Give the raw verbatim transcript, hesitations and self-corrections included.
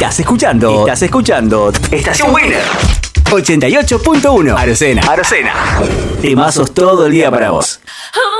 Estás escuchando, estás escuchando Estación Winner ochenta y ocho punto uno. Arocena, Arocena. Temazos todo el día para vos.